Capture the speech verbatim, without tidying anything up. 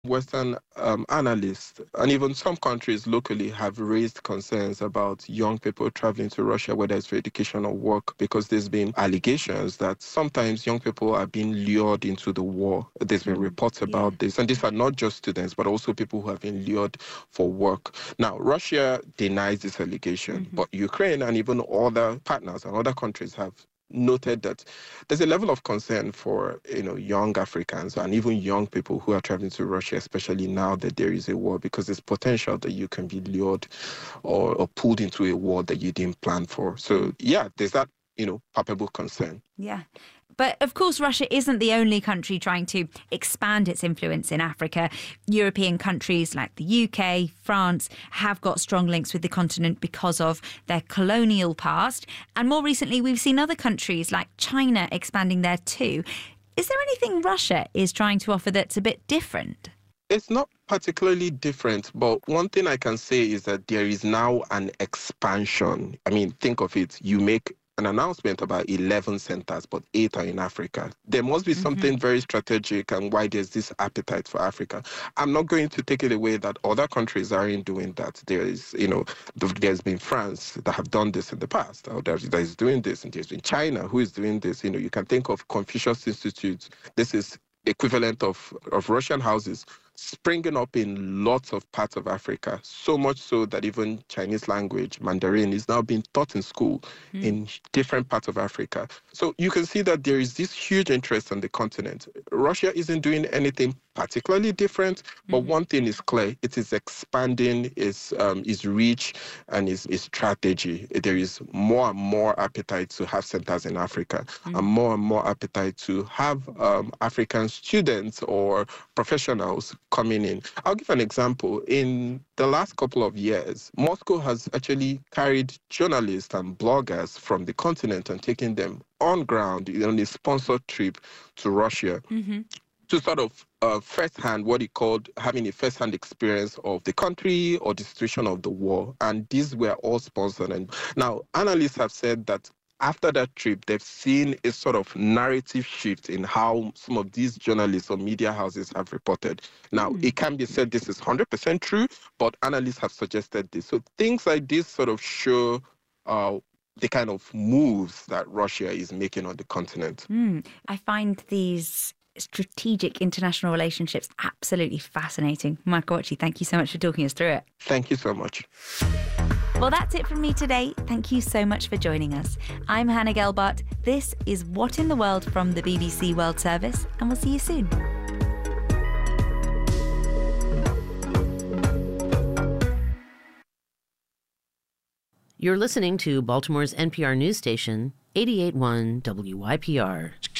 Western um, analysts and even some countries locally have raised concerns about young people traveling to Russia, whether it's for education or work, because there's been allegations that sometimes young people are being lured into the war. There's been reports about yeah. this, and these are not just students, but also people who have been lured for work. Now, Russia denies this allegation, mm-hmm. but Ukraine and even other partners and other countries have noted that there's a level of concern for, you know, young Africans and even young people who are traveling to Russia, especially now that there is a war, because there's potential that you can be lured or, or pulled into a war that you didn't plan for. So, yeah, there's that, you know, palpable concern. Yeah. But of course, Russia isn't the only country trying to expand its influence in Africa. European countries like the U K, France have got strong links with the continent because of their colonial past. And more recently, we've seen other countries like China expanding there too. Is there anything Russia is trying to offer that's a bit different? It's not particularly different, but one thing I can say is that there is now an expansion. I mean, think of it. You make an announcement about eleven centers, but eight are in Africa. There must be mm-hmm. something very strategic and why there's this appetite for Africa. I'm not going to take it away that other countries aren't doing that. There is, you know, there's been France that have done this in the past, or that is doing this, and there's been China who is doing this. You know, you can think of Confucius Institute. This is equivalent of, of Russian houses springing up in lots of parts of Africa, so much so that even Chinese language, Mandarin, is now being taught in school mm. in different parts of Africa. So you can see that there is this huge interest on the continent. Russia isn't doing anything particularly different, but mm. one thing is clear: it is expanding its um, its reach and its, its strategy. There is more and more appetite to have centers in Africa, mm. and more and more appetite to have um, African students or professionals coming in. I'll give an example. In the last couple of years, Moscow has actually carried journalists and bloggers from the continent and taken them on ground on a sponsored trip to Russia. Mm-hmm. to sort of uh, first-hand, what he called having a first-hand experience of the country or the situation of the war. And these were all sponsored. And now, analysts have said that after that trip, they've seen a sort of narrative shift in how some of these journalists or media houses have reported. Now, mm. it can be said this is one hundred percent true, but analysts have suggested this. So things like this sort of show uh, the kind of moves that Russia is making on the continent. Mm. I find these strategic international relationships absolutely fascinating. Marco Occhi, thank you so much for talking us through it. Thank you so much. Well, that's it from me today. Thank you so much for joining us. I'm Hannah Gelbart. This is What in the World from the B B C World Service, and we'll see you soon. You're listening to Baltimore's N P R news station, eighty-eight point one W Y P R.